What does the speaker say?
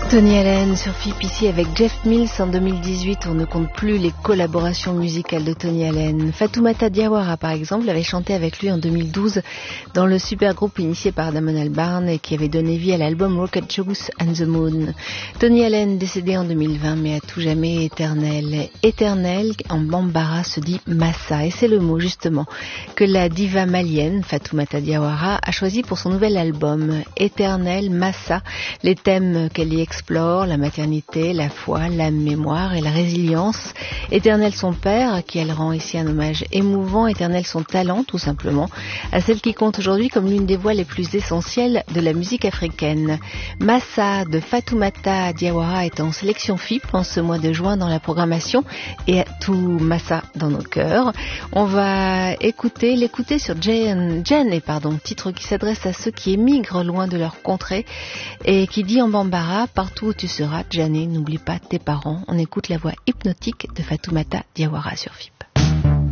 Tony Allen sur FIP ici avec Jeff Mills en 2018. On ne compte plus les collaborations musicales de Tony Allen. Fatoumata Diawara par exemple avait chanté avec lui en 2012 dans le super groupe initié par Damon Albarn et qui avait donné vie à l'album Rocket Juice and the Moon. Tony Allen décédé en 2020 mais à tout jamais éternel. Éternel en bambara se dit Massa et c'est le mot justement que la diva malienne Fatoumata Diawara a choisi pour son nouvel album. Éternel, Massa, les thèmes qu'elle y explore, la maternité, la foi, la mémoire et la résilience. Éternel son père, à qui elle rend ici un hommage émouvant. Éternel son talent, tout simplement, à celle qui compte aujourd'hui comme l'une des voix les plus essentielles de la musique africaine. Massa de Fatoumata Diawara est en sélection FIP en ce mois de juin dans la programmation et tout Massa dans nos cœurs. On va l'écouter sur Jane, titre qui s'adresse à ceux qui émigrent loin de leur contrée et qui dit en bambara: partout où tu seras, Jané, n'oublie pas tes parents. On écoute la voix hypnotique de Fatoumata Diawara sur FIP.